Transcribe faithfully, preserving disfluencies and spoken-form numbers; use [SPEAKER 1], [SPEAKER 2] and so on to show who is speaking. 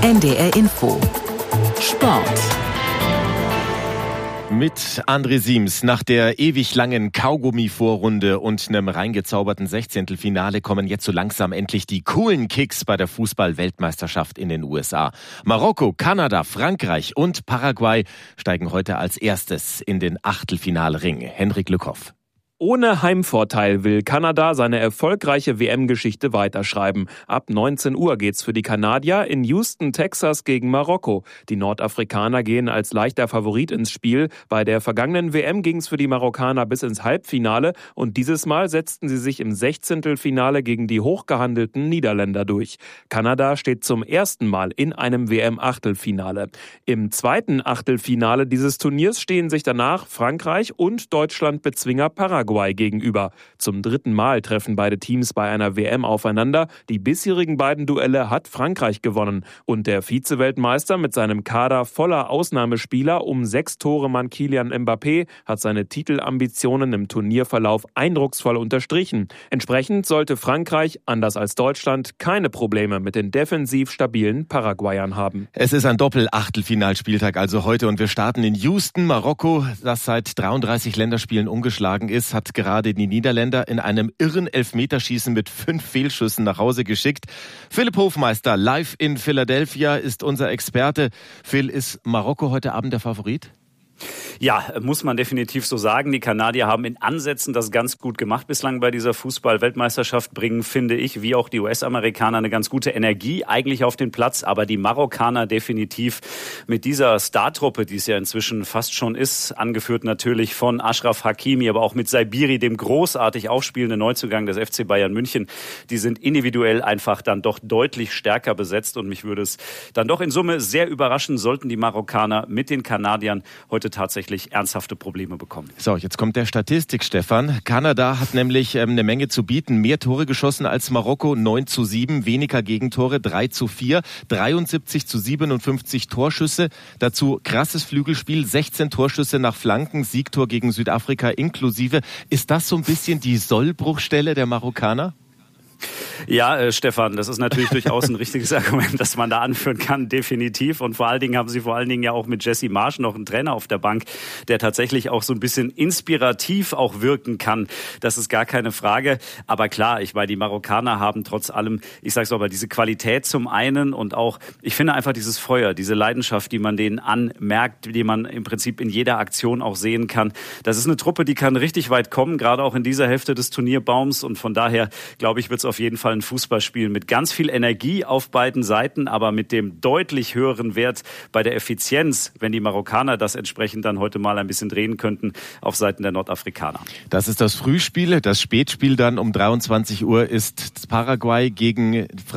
[SPEAKER 1] N D R Info Sport.
[SPEAKER 2] Mit André Siems. Nach der ewig langen Kaugummi-Vorrunde und einem reingezauberten Sechzehntelfinale kommen jetzt so langsam endlich die coolen Kicks bei der Fußball-Weltmeisterschaft in den U S A. Marokko, Kanada, Frankreich und Paraguay steigen heute als erstes in den Achtelfinalring. Henrik Lückhoff.
[SPEAKER 3] Ohne Heimvorteil will Kanada seine erfolgreiche W M-Geschichte weiterschreiben. Ab neunzehn Uhr geht's für die Kanadier in Houston, Texas gegen Marokko. Die Nordafrikaner gehen als leichter Favorit ins Spiel. Bei der vergangenen W M ging's für die Marokkaner bis ins Halbfinale und dieses Mal setzten sie sich im Sechzehntelfinale gegen die hochgehandelten Niederländer durch. Kanada steht zum ersten Mal in einem W M-Achtelfinale. Im zweiten Achtelfinale dieses Turniers stehen sich danach Frankreich und Deutschland-Bezwinger Paraguay gegenüber. Zum dritten Mal treffen beide Teams bei einer W M aufeinander. Die bisherigen beiden Duelle hat Frankreich gewonnen. Und der Vize-Weltmeister mit seinem Kader voller Ausnahmespieler um sechs Tore Mann Kylian Mbappé hat seine Titelambitionen im Turnierverlauf eindrucksvoll unterstrichen. Entsprechend sollte Frankreich, anders als Deutschland, keine Probleme mit den defensiv stabilen Paraguayern haben.
[SPEAKER 2] Es ist ein Doppel-Achtelfinalspieltag also heute und wir starten in Houston. Marokko, das seit dreiunddreißig Länderspielen ungeschlagen ist, hat gerade die Niederländer in einem irren Elfmeterschießen mit fünf Fehlschüssen nach Hause geschickt. Philipp Hofmeister, live in Philadelphia, ist unser Experte. Phil, ist Marokko heute Abend der Favorit?
[SPEAKER 4] Ja, muss man definitiv so sagen. Die Kanadier haben in Ansätzen das ganz gut gemacht bislang bei dieser Fußball-Weltmeisterschaft, bringen, finde ich, wie auch die U S-Amerikaner eine ganz gute Energie eigentlich auf den Platz. Aber die Marokkaner definitiv mit dieser Startruppe, die es ja inzwischen fast schon ist, angeführt natürlich von Achraf Hakimi, aber auch mit Saibiri, dem großartig aufspielenden Neuzugang des F C Bayern München. Die sind individuell einfach dann doch deutlich stärker besetzt und mich würde es dann doch in Summe sehr überraschen, sollten die Marokkaner mit den Kanadiern heute tatsächlich ernsthafte Probleme bekommen.
[SPEAKER 2] So, jetzt kommt der Statistik, Stefan. Kanada hat nämlich ähm, eine Menge zu bieten. Mehr Tore geschossen als Marokko, neun zu sieben, weniger Gegentore, drei zu vier, dreiundsiebzig zu siebenundfünfzig Torschüsse. Dazu krasses Flügelspiel, sechzehn Torschüsse nach Flanken, Siegtor gegen Südafrika inklusive. Ist das so ein bisschen die Sollbruchstelle der Marokkaner?
[SPEAKER 4] Ja, äh, Stefan, das ist natürlich durchaus ein richtiges Argument, das man da anführen kann, definitiv. Und vor allen Dingen haben sie vor allen Dingen ja auch mit Jesse Marsch noch einen Trainer auf der Bank, der tatsächlich auch so ein bisschen inspirativ auch wirken kann. Das ist gar keine Frage. Aber klar, ich meine, die Marokkaner haben trotz allem, ich sag's aber, diese Qualität zum einen und auch, ich finde einfach dieses Feuer, diese Leidenschaft, die man denen anmerkt, die man im Prinzip in jeder Aktion auch sehen kann. Das ist eine Truppe, die kann richtig weit kommen, gerade auch in dieser Hälfte des Turnierbaums. Und von daher, glaube ich, wird es auf jeden Fall ein Fußballspiel mit ganz viel Energie auf beiden Seiten, aber mit dem deutlich höheren Wert bei der Effizienz, wenn die Marokkaner das entsprechend dann heute mal ein bisschen drehen könnten, auf Seiten der Nordafrikaner.
[SPEAKER 2] Das ist das Frühspiel. Das Spätspiel dann um dreiundzwanzig Uhr ist Paraguay gegen Frankreich.